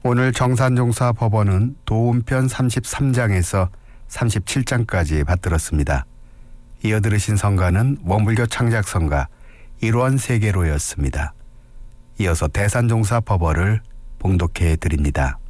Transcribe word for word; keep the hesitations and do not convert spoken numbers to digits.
오늘 정산종사 법원은 도움편 삼십삼 장에서 삼십칠 장까지 받들었습니다. 이어 들으신 성가는 원불교 창작성가 일원 세계로였습니다. 이어서 대산종사 법어를 봉독해 드립니다.